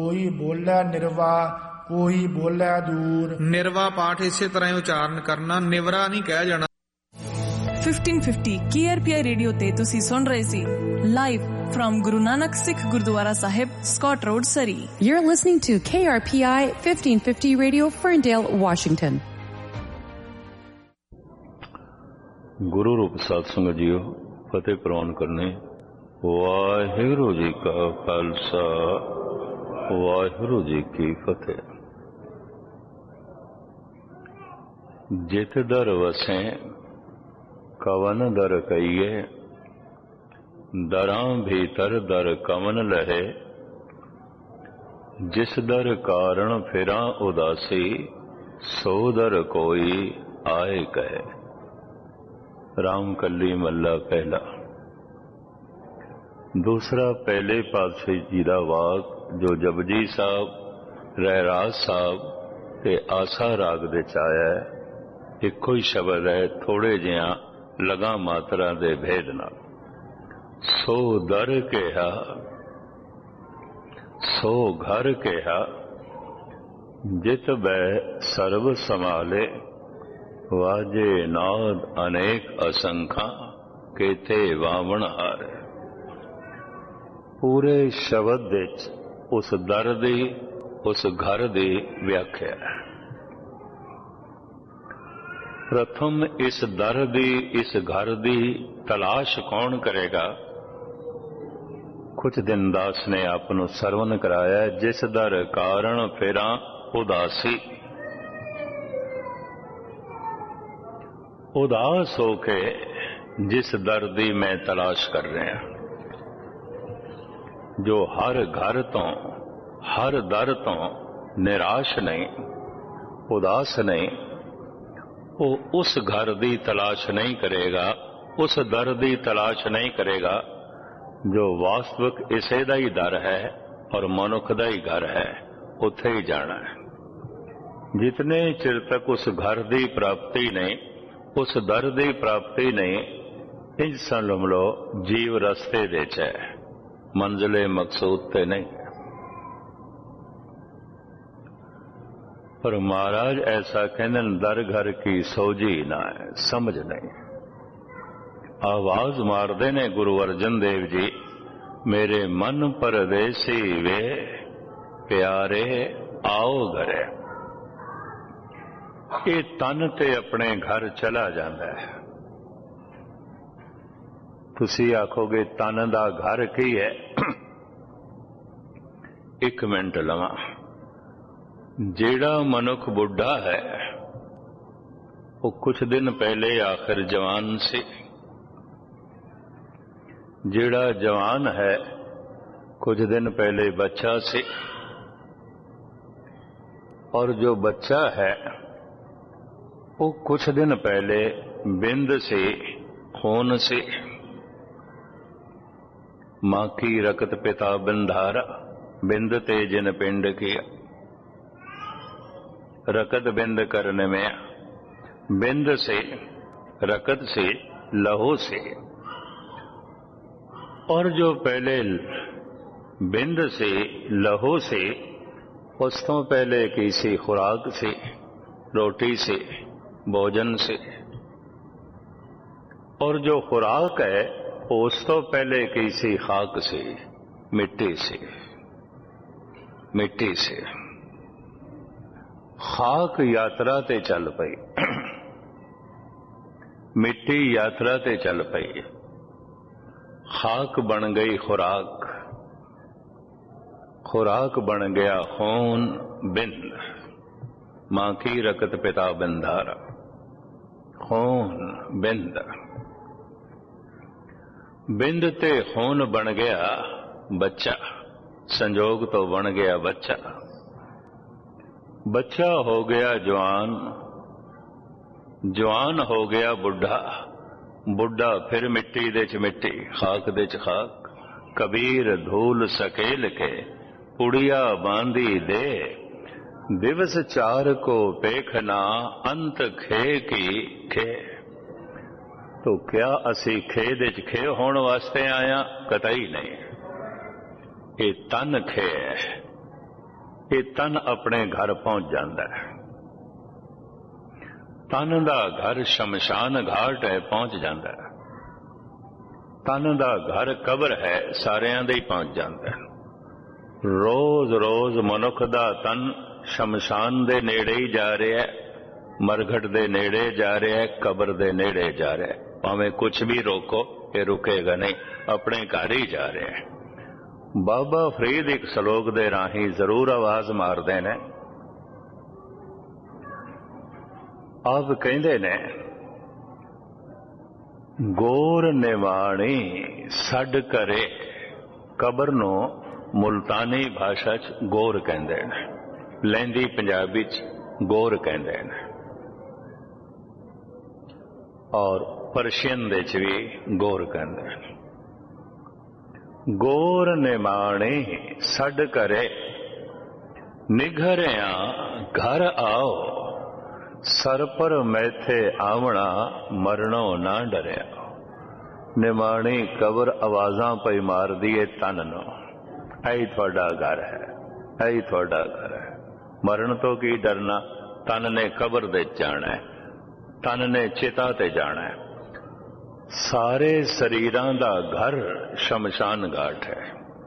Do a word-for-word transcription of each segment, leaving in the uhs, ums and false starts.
कोई बोले निर्वा कोई बोले दूर। निर्वा पाठ इसे तरह ही उच्चारण करना, निवरा नहीं कह जाना। फिफ्टीन फिफ्टी के आर पी आई रेडियो ते तुसी सुन रहे सी live from Guru Nanak Sikh gurdwara Sahib, Scott road, Surrey. You're listening to K R P I fifteen fifty Radio, Ferndale, Washington. गुरु रूप साध संगत जीओ, फतेह प्रवान करने। वाहिगुरु जी का खालसा, वाहिगुरु जी की फतेह। जित दर वसें कवन दर कहिए, दरां भीतर दर कवन लहे। जिस दर कारण फिरां उदासी, सो दर कोई आए कहे। राम कली मल्ला पहला। दूसरा पहले पातशाही जी दा वाक जो जपजी साहब, रहराज साहब ते आसा राग दे च आया है, इक्को ही शब्द है, थोड़े जिहा लगा मात्रा दे भेद नाल। सो दर कहा, सो घर कहा, जित बै सर्व संभाले। वाजे नाद अनेक असंखा, केते वावण हार। पूरे शब्द विच उस दर दी, उस घर दी व्याख्या है। प्रथम इस दर दी, इस घर दी तलाश कौन करेगा? कुछ दिन दास ने आपनों सरवण कराया, जिस दर कारण फिरा उदासी। उदास होके जिस दर दी मैं तलाश कर रहे हैं, जो हर घर तो हर दर तो निराश नहीं, उदास नहीं, वो उस घर दी तलाश नहीं करेगा, उस दर दी तलाश नहीं करेगा जो वास्तविक इसे दा ही दर है और मनुख दा ही घर है, उत्थे ही जाना है। जितने चिर तक उस घर दी प्राप्ति नहीं, उस दर दी प्राप्ति नहीं, इंज समझ लो जीव रस्ते दे च है, मंजिले मकसूद ते नहीं। पर महाराज ऐसा कहने, दर घर की सोजी ना है, समझ नहीं। आवाज मारते ने गुरु अर्जन देव जी, मेरे मन परदेसी वे प्यारे आओ घरे। ये तन ते अपने घर चला जाता है। तुसी आखोगे तन दा घर की है? एक मिनट लवा। जेड़ा मनुख बुढ़ा है वो कुछ दिन पहले आखिर जवान से, जेड़ा जवान है कुछ दिन पहले बच्चा से, और जो बच्चा है वो कुछ दिन पहले बिंद से, खून से। मां की रकत पिता बंधारा, बिंद ते जिन पिंड किया। रकत बिंद करने में, बिंद से, रकत से, लहू से। और जो पहले बिंद से, लहू से, उस तो पहले किसी खुराक से, रोटी से, भोजन से। और जो खुराक है उस तो पहले किसी खाक से, मिट्टी से, मिट्टी से। खाक यात्रा ते चल पई, मिट्टी यात्रा ते चल पई, खाक बन गई खुराक, खुराक बन गया खून बिंद। मां की रकत पिता बंधारा, खून बिंद। बिंद ते खून बन गया बच्चा, संजोग तो बन गया बच्चा। बच्चा हो गया जवान, जवान हो गया बुढ़ा, बुढ़ा फिर मिट्टी दे च मिट्टी, खाक दे च खाक। कबीर धूल सकेल के पुड़िया बांधी दे, दिवस चार को पेखना अंत खे की खे। तो क्या असी खेद च खे होने वास्ते आया? कतई नहीं। ये तन खे है, ਇਹ ਤਨ ਆਪਣੇ ਘਰ ਪਹੁੰਚ ਜਾਂਦਾ ਹੈ। ਤਨ ਦਾ ਘਰ ਸ਼ਮਸ਼ਾਨ ਘਾਟ ਹੈ, ਪਹੁੰਚ ਜਾਂਦਾ ਹੈ। ਤਨ ਦਾ ਘਰ ਕਬਰ ਹੈ, ਸਾਰਿਆਂ ਦੇ ਹੀ ਪਹੁੰਚ ਜਾਂਦਾ ਹੈ। ਰੋਜ਼ ਰੋਜ਼ ਮਨੁੱਖ ਦਾ ਤਨ ਸ਼ਮਸ਼ਾਨ ਦੇ ਨੇੜੇ ਹੀ ਜਾ ਰਿਹਾ ਹੈ, ਮਰਘਟ ਦੇ ਨੇੜੇ ਜਾ ਰਿਹਾ ਹੈ, ਕਬਰ ਦੇ ਨੇੜੇ ਜਾ ਰਿਹਾ ਹੈ। ਭਾਵੇਂ ਕੁਛ ਵੀ ਰੋਕੋ, ਇਹ ਰੁਕੇਗਾ ਨਹੀਂ, ਆਪਣੇ ਘਰ ਹੀ ਜਾ ਰਿਹਾ ਹੈ। ਬਾਬਾ ਫਰੀਦ ਇੱਕ ਸ਼ਲੋਕ ਦੇ ਰਾਹੀਂ ਜ਼ਰੂਰ ਆਵਾਜ਼ ਮਾਰਦੇ ਨੇ। ਆਪ ਕਹਿੰਦੇ ਨੇ, ਗੋਰ ਨਿਵਾਣੀ ਛੱਡ ਕਰੇ। ਕਬਰ ਨੂੰ ਮੁਲਤਾਨੀ ਭਾਸ਼ਾ 'ਚ ਗੋਰ ਕਹਿੰਦੇ ਨੇ, ਲਹਿੰਦੀ ਪੰਜਾਬੀ 'ਚ ਗੋਰ ਕਹਿੰਦੇ ਨੇ, ਔਰ ਪਰਸ਼ੀਅਨ ਦੇ 'ਚ ਵੀ ਗੋਰ ਕਹਿੰਦੇ ਨੇ। ਗੋਰ ਨਿਮਾਣੇ ਛੱਡ ਕਰੇ, ਨਿਘਰਿਆ ਘਰ ਆਓ। ਸਰ ਪਰ ਮੈਥੇ ਆਵਣਾ, ਮਰਨੋਂ ਨਾ ਡਰਿਆ। ਨਿਮਾਣੀ ਕਬਰ ਆਵਾਜ਼ਾਂ ਪਈ ਮਾਰਦੀ ਏ ਤਨ ਨੂੰ, ਐ ਤੁਹਾਡਾ ਘਰ ਹੈ, ਐ ਤੁਹਾਡਾ ਘਰ ਹੈ। ਮਰਨ ਤੋਂ ਕੀ ਡਰਨਾ, ਤਨ ਨੇ ਕਬਰ ਦੇ ਜਾਣਾ, ਤਨ ਨੇ ਚਿਤਾ ਤੇ ਜਾਣਾ। ਸਾਰੇ ਸਰੀਰਾਂ ਦਾ ਘਰ ਸ਼ਮਸ਼ਾਨ ਘਾਟ ਹੈ,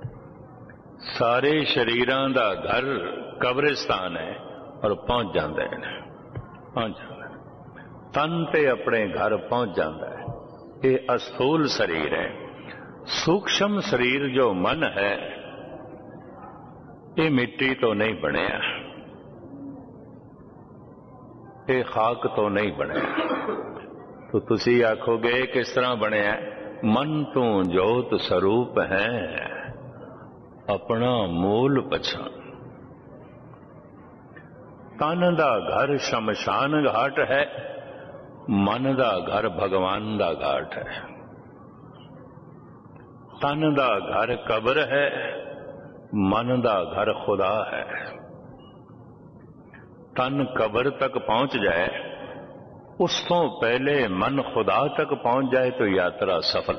ਸਾਰੇ ਸਰੀਰਾਂ ਦਾ ਘਰ ਕਬਰਿਸਤਾਨ ਹੈ, ਔਰ ਪਹੁੰਚ ਜਾਂਦੇ ਨੇ, ਪਹੁੰਚ ਜਾਂਦਾ। ਤਨ ਤੇ ਆਪਣੇ ਘਰ ਪਹੁੰਚ ਜਾਂਦਾ ਹੈ। ਇਹ ਅਸਥੂਲ ਸਰੀਰ ਹੈ। ਸੂਖਸ਼ਮ ਸਰੀਰ ਜੋ ਮਨ ਹੈ, ਇਹ ਮਿੱਟੀ ਤੋਂ ਨਹੀਂ ਬਣਿਆ, ਇਹ ਖਾਕ ਤੋਂ ਨਹੀਂ ਬਣਿਆ। तो तुसी आखोगे किस तरह बनया? मन तू जोत स्वरूप है, अपना मूल पछान। तन दा घर शमशान घाट है, मन दा घर भगवान दा घाट है। तन दा घर कब्र है, मन दा घर खुदा है। तन कब्र तक पहुंच जाए, उस तो पहले मन खुदा तक पहुंच जाए तो यात्रा सफल।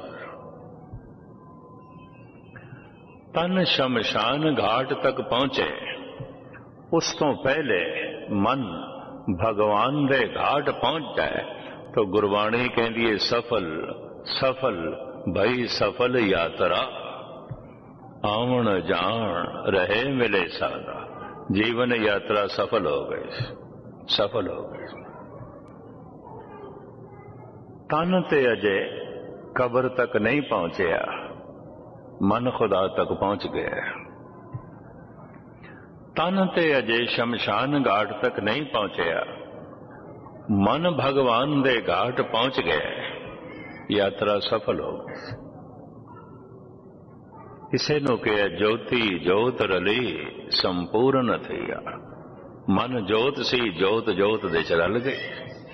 तन शमशान घाट तक पहुंचे, उस तो पहले मन भगवान दे घाट पहुंच जाए तो गुरबाणी कहती है सफल सफल भई सफल यात्रा। आवन जान रहे मिले सादा, जीवन यात्रा सफल हो गई, सफल हो गई। तन ते अजे कब्र तक नहीं पहुंचया, मन खुदा तक पहुंच गया। तन ते अजे शमशान घाट तक नहीं पहुंचया, मन भगवान दे घाट पहुंच गया, यात्रा सफल हो गई। इसे नु कहा ज्योति जोत रली संपूर्ण थिया। मन जोत सी, जोत जोत दे च रल गई,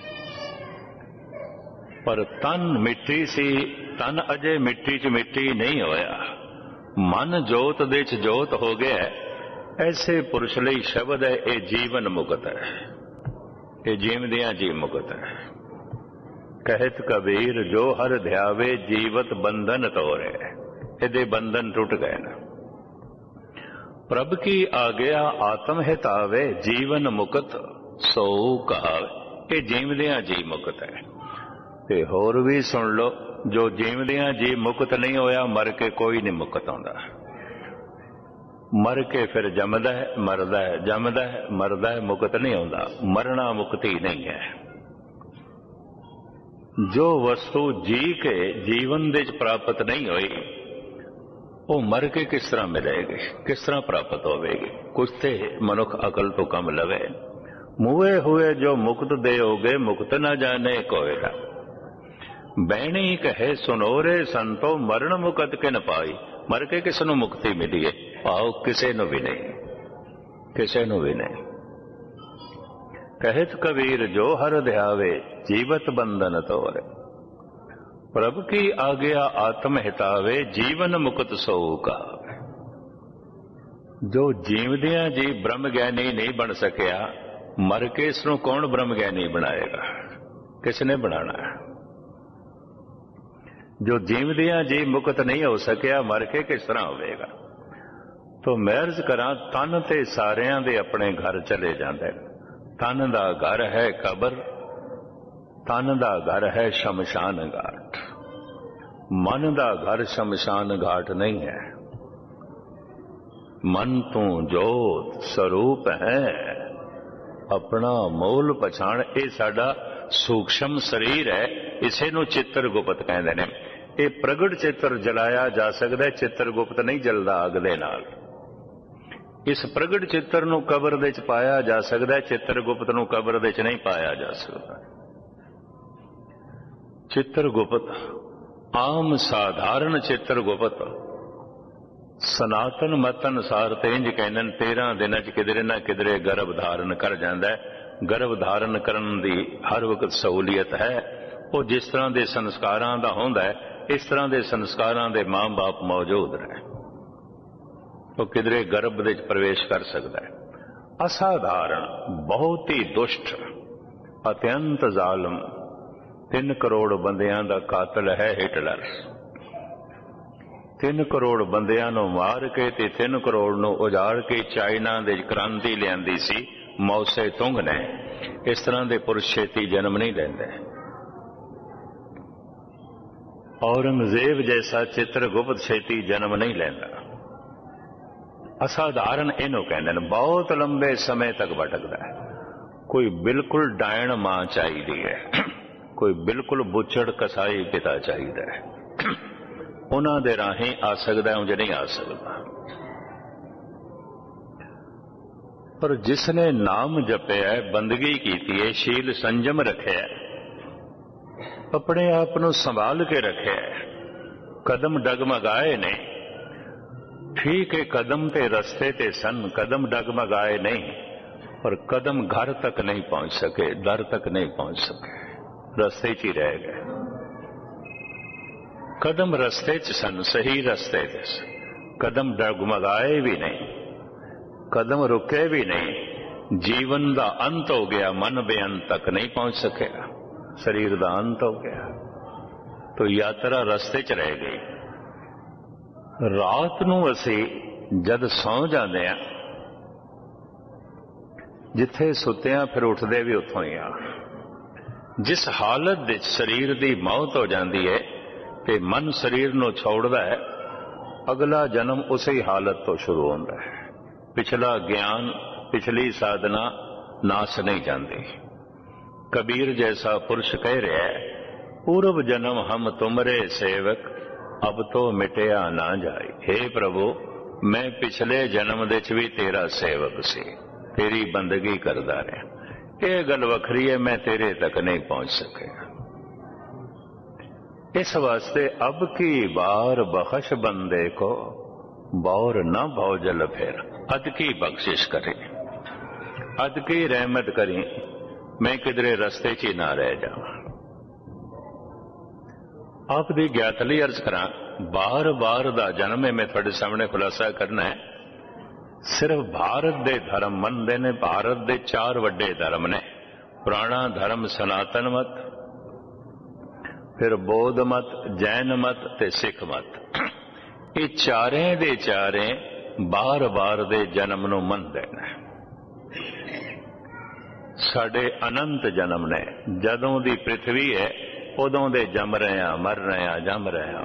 पर तन मिट्टी सी, तन अजे मिट्टी च मिट्टी नहीं होया। मन जोत दे च जोत हो गया। ऐसे पुरुष लई शब्द है, ये जीवन मुक्त है, ये जीवदियां जी मुक्त है। कहत कबीर जो हर ध्यावे जीवत बंधन तोरे, यदे बंधन टूट गए ना। प्रभ की आज्ञा आत्म हितावे, जीवन मुक्त सो कहावे। ये जीवदियां जी मुक्त है। ते होर भी सुन लो, जो जीवदियां जी मुक्त नहीं होया, मर के कोई नहीं मुक्त आंदा। मर के फिर जमदा है, मरदा है, जमदा है, मरदा है, मुक्त नहीं आंदा। मरना मुक्ति नहीं है। जो वस्तु जी के जीवन दे प्राप्त नहीं हुई, वो मर के किस तरह मिलेगी, किस तरह प्राप्त होगी? कुछ ते मनुख अकल तो कम लवे। मुए हुए जो मुक्त दे होगे, मुक्त न जाने कोयला। बैणी कहे सुनोरे संतो, मरण मुकत के न पाई। मर के किस नू मुक्ति मिली है? पाओ किसे नू भी नहीं, किसे नू भी नहीं। कहत कबीर जो हर ध्यावे, जीवत बंधन तोरे। प्रभु की आज्ञा आत्म हितावे, जीवन मुक्त सो कहावे। जो जीवदियां जी ब्रह्म ज्ञानी नहीं बन सकिया, मर के इसनू कौन ब्रह्म ज्ञानी बनाएगा? किसने बनाना है? जो जीवदियां जी मुक्त नहीं हो सकिया, मर के किस तरह होगा? ਤੋ ਮਹਿਰਜ ਕਰਾਂ ਤਨ ਤੇ ਸਾਰਿਆਂ ਦੇ ਆਪਣੇ ਘਰ ਚਲੇ ਜਾਂਦੇ। ਤਨ ਦਾ ਘਰ ਹੈ ਕਬਰ, ਤਨ ਦਾ ਘਰ ਹੈ ਸ਼ਮਸ਼ਾਨ ਘਾਟ। ਮਨ ਦਾ ਘਰ ਸ਼ਮਸ਼ਾਨ ਘਾਟ ਨਹੀਂ ਹੈ। ਮਨ ਤੂੰ ਜੋਤ ਸਰੂਪ ਹੈ, ਆਪਣਾ ਮੂਲ ਪਛਾਣ। ਇਹ ਸਾਡਾ ਸੂਖਸ਼ਮ ਸਰੀਰ ਹੈ, ਇਸੇ ਨੂੰ ਚਿੱਤਰਗੁਪਤ ਕਹਿੰਦੇ ਨੇ। ਇਹ ਪ੍ਰਗਟ ਚਿੱਤਰ ਜਲਾਇਆ ਜਾ ਸਕਦਾ, ਚਿੱਤਰਗੁਪਤ ਨਹੀਂ ਜਲਦਾ ਅੱਗ ਦੇ ਨਾਲ। ਇਸ ਪ੍ਰਗਟ ਚਿੱਤਰ ਨੂੰ ਕਬਰ ਦੇ ਚ ਪਾਇਆ ਜਾ ਸਕਦਾ, ਚਿੱਤਰਗੁਪਤ ਨੂੰ ਕਬਰ ਦੇ ਚ ਨਹੀਂ ਪਾਇਆ ਜਾ ਸਕਦਾ। ਚਿੱਤਰਗੁਪਤ ਆਮ ਸਾਧਾਰਨ ਚਿੱਤਰਗੁਪਤ ਸਨਾਤਨ ਮਤ ਅਨੁਸਾਰ ਤੇ ਇੰਜ ਕਹਿੰਦੇ ਨੇ ਤੇਰਾਂ ਦਿਨਾਂ ਚ ਕਿਧਰੇ ਨਾ ਕਿਧਰੇ ਗਰਭ ਧਾਰਨ ਕਰ ਜਾਂਦਾ। ਗਰਭ ਧਾਰਨ ਕਰਨ ਦੀ ਹਰ ਵਕਤ ਸਹੂਲੀਅਤ ਹੈ। ਉਹ ਜਿਸ ਤਰ੍ਹਾਂ ਦੇ ਸੰਸਕਾਰਾਂ ਦਾ ਹੁੰਦਾ ਹੈ, ਇਸ ਤਰ੍ਹਾਂ ਦੇ ਸੰਸਕਾਰਾਂ ਦੇ ਮਾਂ ਬਾਪ ਮੌਜੂਦ ਨੇ। ਉਹ ਕਿਧਰੇ ਗਰਭ ਦੇ ਚ ਪ੍ਰਵੇਸ਼ ਕਰ ਸਕਦਾ ਹੈ। ਅਸਾਧਾਰਨ, ਬਹੁਤ ਹੀ ਦੁਸ਼ਟ, ਅਤਿਅੰਤ ਜ਼ਾਲਮ, ਤਿੰਨ ਕਰੋੜ ਬੰਦਿਆਂ ਦਾ ਕਾਤਲ ਹੈ ਹਿਟਲਰ। ਤਿੰਨ ਕਰੋੜ ਬੰਦਿਆਂ ਨੂੰ ਮਾਰ ਕੇ ਤੇ ਤਿੰਨ ਕਰੋੜ ਨੂੰ ਉਜਾੜ ਕੇ ਚਾਈਨਾ ਦੇ ਕ੍ਰਾਂਤੀ ਲਿਆਂਦੀ ਸੀ ਮੌਸੇ ਤੁੰਗ ਨੇ। ਇਸ ਤਰ੍ਹਾਂ ਦੇ ਪੁਰਸ਼ ਛੇਤੀ ਜਨਮ ਨਹੀਂ ਲੈਂਦੇ। ਔਰੰਗਜ਼ੇਬ ਜੈਸਾ ਚਿੱਤਰਗੁਪਤ ਛੇਤੀ ਜਨਮ ਨਹੀਂ ਲੈਂਦਾ। ਅਸਾਧਾਰਨ ਇਹਨੂੰ ਕਹਿੰਦੇ ਨੇ। ਬਹੁਤ ਲੰਬੇ ਸਮੇਂ ਤੱਕ ਭਟਕਦਾ ਹੈ। ਕੋਈ ਬਿਲਕੁਲ ਡਾਇਣ ਮਾਂ ਚਾਹੀਦੀ ਹੈ, ਕੋਈ ਬਿਲਕੁਲ ਬੁੱਚੜ ਕਸਾਈ ਪਿਤਾ ਚਾਹੀਦਾ ਹੈ। ਉਹਨਾਂ ਦੇ ਰਾਹੀਂ ਆ ਸਕਦਾ, ਉਂਝ ਨਹੀਂ ਆ ਸਕਦਾ। ਪਰ ਜਿਸਨੇ ਨਾਮ ਜਪਿਆ, ਬੰਦਗੀ ਕੀਤੀ ਹੈ, ਸ਼ੀਲ ਸੰਜਮ ਰੱਖਿਆ, ਆਪਣੇ ਆਪ ਨੂੰ ਸੰਭਾਲ ਕੇ ਰੱਖਿਆ, ਕਦਮ ਡਗਮਗਾਏ ਨੇ। ਠੀਕ ਹੈ, ਕਦਮ ਤੇ ਰਸਤੇ ਤੇ ਸਨ, ਕਦਮ ਡਗਮਗਾਏ ਨਹੀਂ, ਪਰ ਕਦਮ ਘਰ ਤੱਕ ਨਹੀਂ ਪਹੁੰਚ ਸਕੇ, ਦਰ ਤੱਕ ਨਹੀਂ ਪਹੁੰਚ ਸਕੇ, ਰਸਤੇ 'ਚ ਹੀ ਰਹਿ ਗਏ। ਕਦਮ ਰਸਤੇ 'ਚ ਸਨ, ਸਹੀ ਰਸਤੇ 'ਤੇ ਸਨ, ਕਦਮ ਡਗਮਗਾਏ ਵੀ ਨਹੀਂ, ਕਦਮ ਰੁਕੇ ਵੀ ਨਹੀਂ। ਜੀਵਨ ਦਾ ਅੰਤ ਹੋ ਗਿਆ, ਮਨ ਬੇਅੰਤ ਤੱਕ ਨਹੀਂ ਪਹੁੰਚ ਸਕਿਆ, ਸਰੀਰ ਦਾ ਅੰਤ ਹੋ ਗਿਆ, ਤੋ ਯਾਤਰਾ ਰਸਤੇ 'ਚ ਰਹਿ ਗਈ। ਰਾਤ ਨੂੰ ਅਸੀਂ ਜਦ ਸੌਂ ਜਾਂਦੇ ਹਾਂ, ਜਿੱਥੇ ਸੁੱਤਿਆਂ ਫਿਰ ਉੱਠਦੇ ਵੀ ਉੱਥੋਂ ਹੀ ਆ। ਜਿਸ ਹਾਲਤ ਵਿੱਚ ਸਰੀਰ ਦੀ ਮੌਤ ਹੋ ਜਾਂਦੀ ਹੈ ਤੇ ਮਨ ਸਰੀਰ ਨੂੰ ਛੋੜਦਾ ਹੈ, ਅਗਲਾ ਜਨਮ ਉਸੇ ਹਾਲਤ ਤੋਂ ਸ਼ੁਰੂ ਹੁੰਦਾ ਹੈ। ਪਿਛਲਾ ਗਿਆਨ, ਪਿਛਲੀ ਸਾਧਨਾ ਨਾਸ ਨਹੀਂ ਜਾਂਦੀ। ਕਬੀਰ ਜੈਸਾ ਪੁਰਸ਼ ਕਹਿ ਰਿਹਾ ਹੈ, ਪੂਰਵ ਜਨਮ ਹਮ ਤੁਮਰੇ ਸੇਵਕ, ਅਬ ਤੋਂ ਮਿਟਿਆ ਨਾ ਜਾਏ। ਹੇ ਪ੍ਰਭੂ, ਮੈਂ ਪਿਛਲੇ ਜਨਮ ਦੇ ਚ ਵੀ ਤੇਰਾ ਸੇਵਕ ਸੀ, ਤੇਰੀ ਬੰਦਗੀ ਕਰਦਾ ਰਿਹਾ। ਇਹ ਗੱਲ ਵੱਖਰੀ ਹੈ, ਮੈਂ ਤੇਰੇ ਤੱਕ ਨਹੀਂ ਪਹੁੰਚ ਸਕਿਆ। ਇਸ ਵਾਸਤੇ ਅਬ ਕੀ ਬਾਰ ਬਖਸ਼ ਬੰਦੇ ਕੋ, ਬੌਰ ਨਾ ਭਉ ਜਲ ਫੇਰ। ਅਦ ਕੀ ਬਖਸ਼ਿਸ਼ ਕਰੇ, ਅਦ ਕੀ ਰਹਿਮਤ ਕਰੀ, ਮੈਂ ਕਿਧਰੇ ਰਸਤੇ 'ਚ ਹੀ ਨਾ ਰਹਿ ਜਾਵਾਂ। ਆਪ ਦੀ ਗਿਆਤ ਲਈ ਅਰਜ਼ ਕਰਾਂ, ਬਾਰ ਬਾਰ ਦਾ ਜਨਮ ਹੈ। ਮੈਂ ਤੁਹਾਡੇ ਸਾਹਮਣੇ ਖੁਲਾਸਾ ਕਰਨਾ ਹੈ। ਸਿਰਫ ਭਾਰਤ ਦੇ ਧਰਮ ਮੰਨਦੇ ਨੇ। ਭਾਰਤ ਦੇ ਚਾਰ ਵੱਡੇ ਧਰਮ ਨੇ, ਪੁਰਾਣਾ ਧਰਮ ਸਨਾਤਨ ਮਤ, ਫਿਰ ਬੌਧ ਮਤ, ਜੈਨ ਮਤ ਤੇ ਸਿੱਖ ਮਤ। ਇਹ ਚਾਰੇ ਦੇ ਚਾਰੇ ਬਾਰ ਬਾਰ ਦੇ ਜਨਮ ਨੂੰ ਮੰਨਦੇ ਨੇ। ਸਾਡੇ ਅਨੰਤ ਜਨਮ ਨੇ। ਜਦੋਂ ਦੀ ਪ੍ਰਿਥਵੀ ਹੈ ਉਦੋਂ ਦੇ ਜੰਮ ਰਹੇ ਹਾਂ, ਮਰ ਰਹੇ ਹਾਂ, ਜੰਮ ਰਹੇ ਹਾਂ।